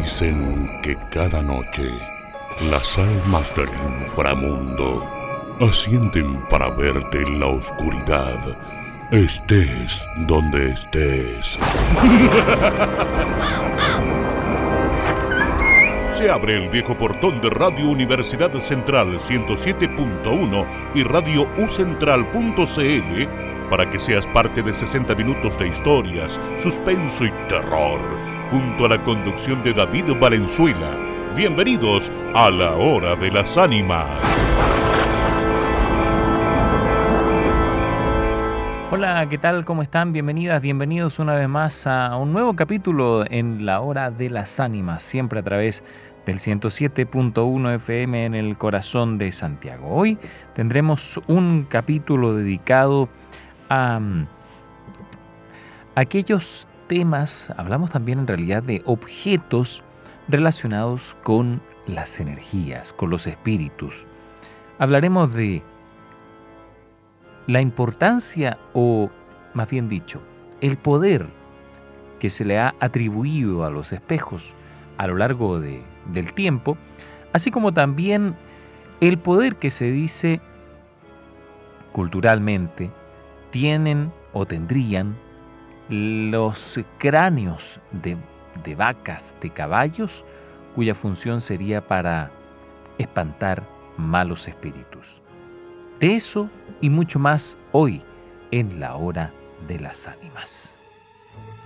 Dicen que cada noche las almas del inframundo ascienden para verte en la oscuridad, estés donde estés. Se abre el viejo portón de Radio Universidad Central 107.1 y Radio ucentral.cl para que seas parte de 60 minutos de historias, suspenso y terror, junto a la conducción de David Valenzuela. Bienvenidos a La Hora de las Ánimas. Hola, ¿qué tal? ¿Cómo están? Bienvenidas, bienvenidos una vez más a un nuevo capítulo en La Hora de las Ánimas, siempre a través del 107.1 FM en el corazón de Santiago. Hoy tendremos un capítulo dedicado a aquellos temas, hablamos también en realidad de objetos relacionados con las energías, con los espíritus. Hablaremos de la importancia, o más bien dicho, el poder que se le ha atribuido a los espejos a lo largo del tiempo, así como también el poder que se dice culturalmente tienen o tendrían los cráneos de vacas, de caballos, cuya función sería para espantar malos espíritus. De eso y mucho más hoy en La Hora de las Ánimas.